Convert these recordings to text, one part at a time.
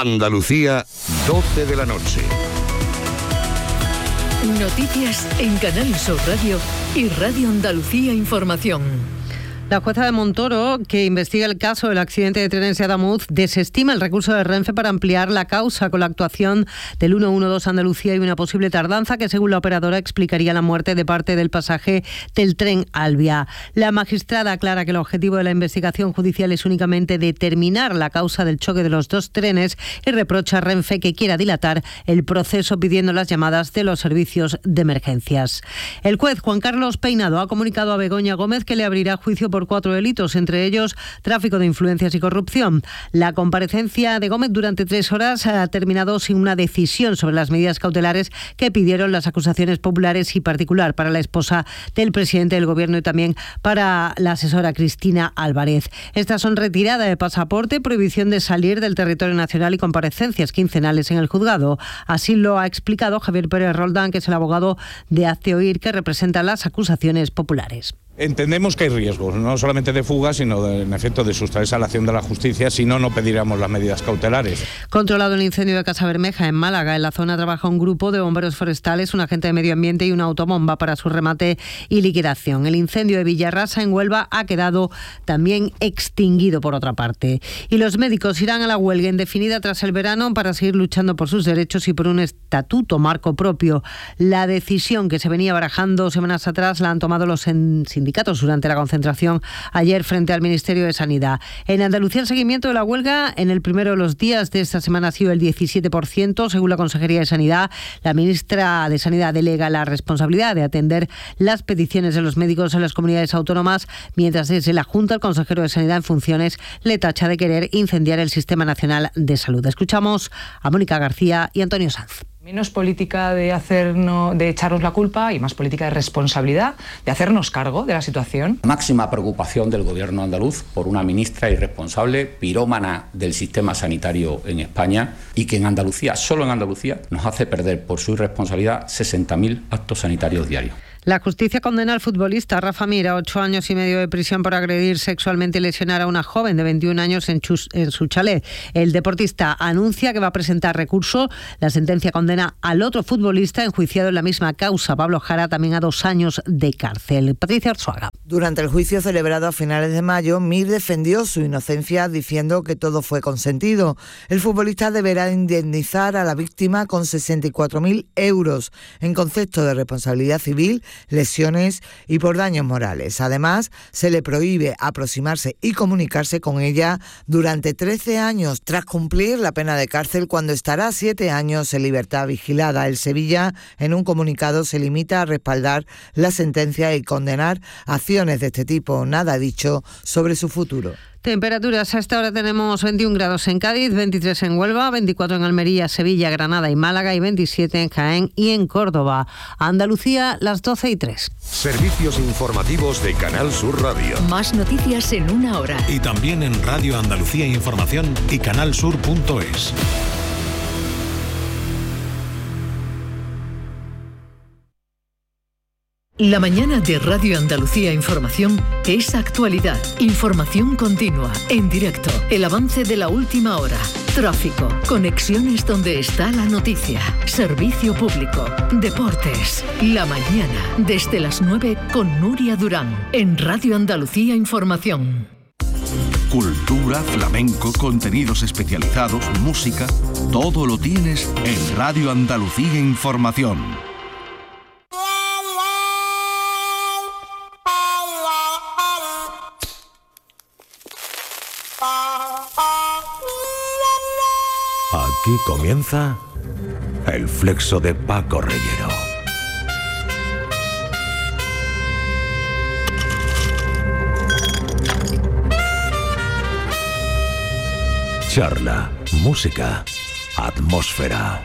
Andalucía, 12 de la noche. Noticias en Canal Sur Radio y Radio Andalucía Información. La jueza de Montoro, que investiga el caso del accidente de trenes de Adamuz, desestima el recurso de Renfe para ampliar la causa con la actuación del 112 Andalucía y una posible tardanza que, según la operadora, explicaría la muerte de parte del pasaje del tren Albia. La magistrada aclara que el objetivo de la investigación judicial es únicamente determinar la causa del choque de los dos trenes y reprocha a Renfe que quiera dilatar el proceso pidiendo las llamadas de los servicios de emergencias. El juez Juan Carlos Peinado ha comunicado a Begoña Gómez que le abrirá juicio por 4 delitos, entre ellos tráfico de influencias y corrupción. La comparecencia de Gómez durante 3 horas ha terminado sin una decisión sobre las medidas cautelares que pidieron las acusaciones populares y particular para la esposa del presidente del Gobierno y también para la asesora Cristina Álvarez. Estas son retirada de pasaporte, prohibición de salir del territorio nacional y comparecencias quincenales en el juzgado. Así lo ha explicado Javier Pérez Roldán, que es el abogado de Hazte Oír, que representa las acusaciones populares. Entendemos que hay riesgos, no solamente de fuga, sino en efecto de sustraerse a la acción de la justicia, si no, no pediríamos las medidas cautelares. Controlado el incendio de Casa Bermeja en Málaga. En la zona trabaja un grupo de bomberos forestales, un agente de medio ambiente y una autobomba para su remate y liquidación. El incendio de Villarrasa en Huelva ha quedado también extinguido por otra parte. Y los médicos irán a la huelga indefinida tras el verano para seguir luchando por sus derechos y por un estatuto marco propio. La decisión que se venía barajando semanas atrás la han tomado los sindicatos durante la concentración ayer frente al Ministerio de Sanidad. En Andalucía, el seguimiento de la huelga en el primero de los días de esta semana ha sido el 17%, según la Consejería de Sanidad. La ministra de Sanidad delega la responsabilidad de atender las peticiones de los médicos en las comunidades autónomas, mientras desde la Junta el consejero de Sanidad en funciones le tacha de querer incendiar el Sistema Nacional de Salud. Escuchamos a Mónica García y Antonio Sanz. Menos política de echarnos la culpa y más política de responsabilidad, de hacernos cargo de la situación. Máxima preocupación del gobierno andaluz por una ministra irresponsable, pirómana del sistema sanitario en España y que en Andalucía, solo en Andalucía, nos hace perder por su irresponsabilidad 60.000 actos sanitarios diarios. La justicia condena al futbolista Rafa Mir a 8 años y medio de prisión por agredir sexualmente y lesionar a una joven de 21 años en su chalet. El deportista anuncia que va a presentar recurso. La sentencia condena al otro futbolista enjuiciado en la misma causa, Pablo Jara, también a 2 años de cárcel. Patricia Arzuaga. Durante el juicio celebrado a finales de mayo, Mir defendió su inocencia diciendo que todo fue consentido. El futbolista deberá indemnizar a la víctima con 64.000 euros en concepto de responsabilidad civil, lesiones y por daños morales. Además, se le prohíbe aproximarse y comunicarse con ella durante 13 años, tras cumplir la pena de cárcel, cuando estará 7 años en libertad vigilada. El Sevilla, en un comunicado, se limita a respaldar la sentencia y condenar acciones de este tipo. Nada ha dicho sobre su futuro. Temperaturas. A esta hora tenemos 21 grados en Cádiz, 23 en Huelva, 24 en Almería, Sevilla, Granada y Málaga y 27 en Jaén y en Córdoba. Andalucía, las 12:03. Servicios informativos de Canal Sur Radio. Más noticias en una hora. Y también en Radio Andalucía Información y canalsur.es. La mañana de Radio Andalucía Información es actualidad, información continua, en directo, el avance de la última hora, tráfico, conexiones donde está la noticia, servicio público, deportes. La mañana, desde las 9 con Nuria Durán, en Radio Andalucía Información. Cultura, flamenco, contenidos especializados, música, todo lo tienes en Radio Andalucía Información. Aquí comienza el flexo de Paco Reyero. Charla, música, atmósfera.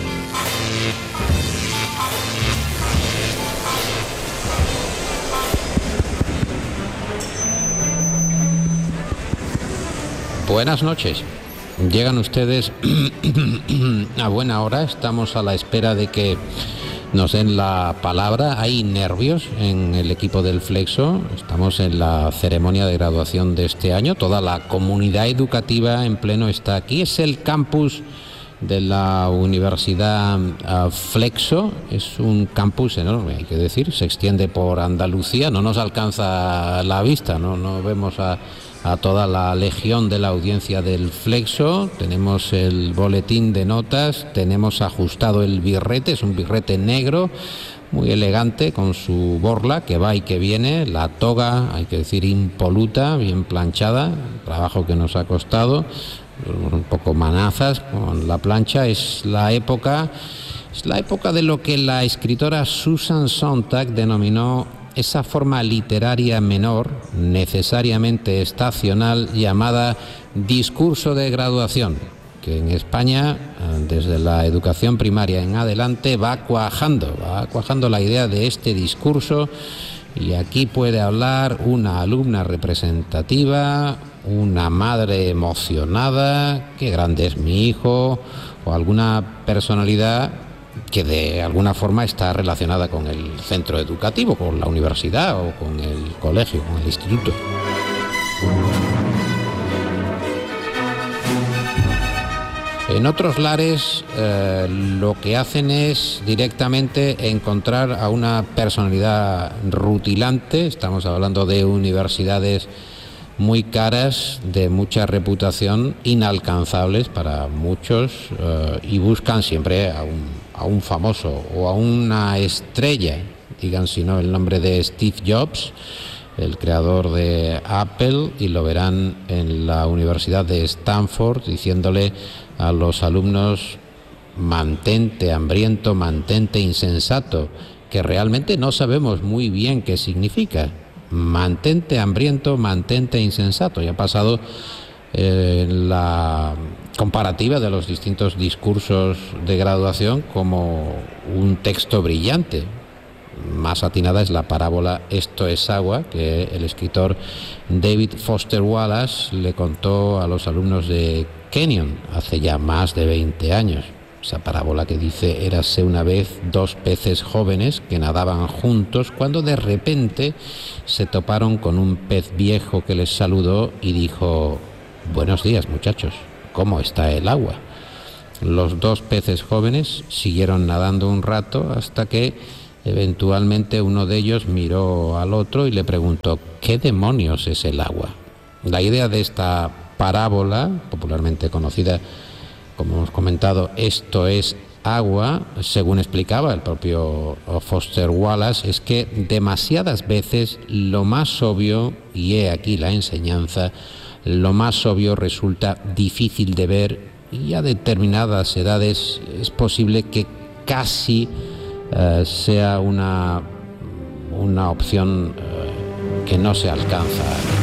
Buenas noches. Llegan ustedes a buena hora. Estamos a la espera de que nos den la palabra. Hay nervios en el equipo del Flexo. Estamos en la ceremonia de graduación de este año. Toda la comunidad educativa en pleno está aquí. Es el campus de la Universidad Flexo. Es un campus enorme, hay que decir. Se extiende por Andalucía. No nos alcanza la vista, no vemos a toda la legión de la audiencia del Flexo. Tenemos el boletín de notas, tenemos ajustado el birrete, es un birrete negro, muy elegante, con su borla que va y que viene, la toga, hay que decir, impoluta, bien planchada, trabajo que nos ha costado, un poco manazas con la plancha. Es la época de lo que la escritora Susan Sontag denominó esa forma literaria menor, necesariamente estacional, llamada discurso de graduación, que en España, desde la educación primaria en adelante, va cuajando la idea de este discurso, y aquí puede hablar una alumna representativa, una madre emocionada, qué grande es mi hijo, o alguna personalidad que de alguna forma está relacionada con el centro educativo, con la universidad o con el colegio, con el instituto. En otros lares lo que hacen es directamente encontrar a una personalidad rutilante. Estamos hablando de universidades muy caras, de mucha reputación, inalcanzables para muchos, y buscan siempre a un famoso o a una estrella. Digan si no el nombre de Steve Jobs, el creador de Apple, y lo verán en la Universidad de Stanford diciéndole a los alumnos: mantente hambriento, mantente insensato, que realmente no sabemos muy bien qué significa. Mantente hambriento, mantente insensato. Y ha pasado la comparativa de los distintos discursos de graduación como un texto brillante. Más atinada es la parábola Esto es agua, que el escritor David Foster Wallace le contó a los alumnos de Kenyon hace ya más de 20 años. Esa parábola que dice: érase una vez dos peces jóvenes que nadaban juntos, cuando de repente se toparon con un pez viejo que les saludó y dijo: buenos días, muchachos, ¿cómo está el agua? Los dos peces jóvenes siguieron nadando un rato hasta que eventualmente uno de ellos miró al otro y le preguntó: ¿qué demonios es el agua? La idea de esta parábola, popularmente conocida, como hemos comentado, esto es agua, según explicaba el propio Foster Wallace, es que demasiadas veces lo más obvio, y he aquí la enseñanza, lo más obvio resulta difícil de ver, y a determinadas edades es posible que casi sea una opción que no se alcanza